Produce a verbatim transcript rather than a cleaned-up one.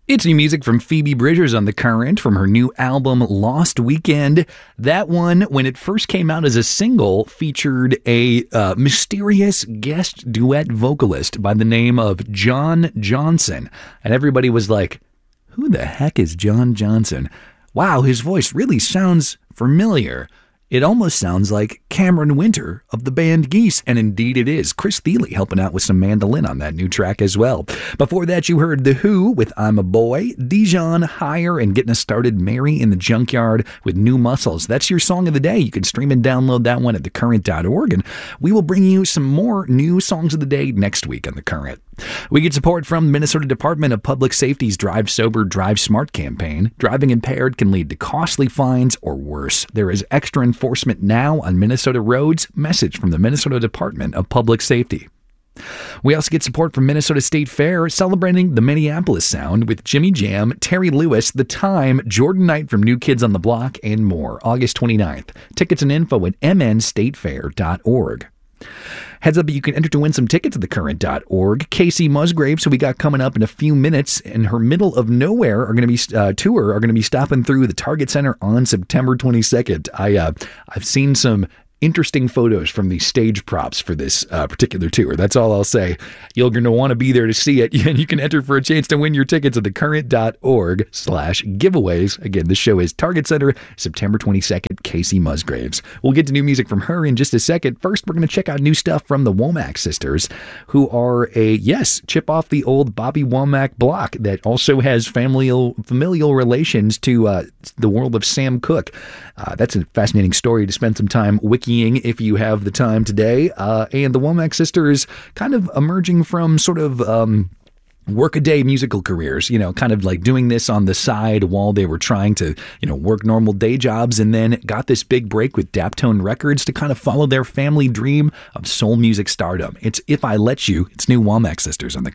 It's new music from Phoebe Bridgers on The Current from her new album Lost Weekend. That one, when it first came out as a single, featured a uh, mysterious guest duet vocalist by the name of John Johnson. And everybody was like, who the heck is John Johnson? Wow, his voice really sounds familiar. It almost sounds like Cameron Winter of the band Geese, and indeed it is. Chris Thile helping out with some mandolin on that new track as well. Before that, you heard The Who with I'm a Boy, Dijon, Higher, and getting us started, Mary in the Junkyard with New Muscles. That's your song of the day. You can stream and download that one at the current dot org, and we will bring you some more new songs of the day next week on The Current. We get support from Minnesota Department of Public Safety's Drive Sober, Drive Smart campaign. Driving impaired can lead to costly fines or worse. There is extra enforcement now on Minnesota roads. Message from the Minnesota Department of Public Safety. We also get support from Minnesota State Fair, celebrating the Minneapolis sound with Jimmy Jam, Terry Lewis, The Time, Jordan Knight from New Kids on the Block, and more. August twenty-ninth. Tickets and info at m n state fair dot org. Heads up, you can enter to win some tickets at the current dot org. Casey Musgraves, who we got coming up in a few minutes, and her Middle of Nowhere are going to be uh, tour are going to be stopping through the Target Center on September twenty-second. I uh, I've seen some interesting photos from the stage props for this uh, particular tour. That's all I'll say. You're going to want to be there to see it, and you can enter for a chance to win your tickets at the current dot org slash giveaways. Again, the show is Target Center, September twenty-second, Casey Musgraves. We'll get to new music from her in just a second. First, we're going to check out new stuff from the Womack sisters, who are a, yes, chip off the old Bobby Womack block that also has familial, familial relations to uh, the world of Sam Cooke. Uh, that's a fascinating story to spend some time wiki if you have the time today. Uh, and the Womack sisters kind of emerging from sort of um, work-a-day musical careers, you know, kind of like doing this on the side while they were trying to, you know, work normal day jobs, and then got this big break with Daptone Records to kind of follow their family dream of soul music stardom. It's If I Let You. It's new Womack sisters on the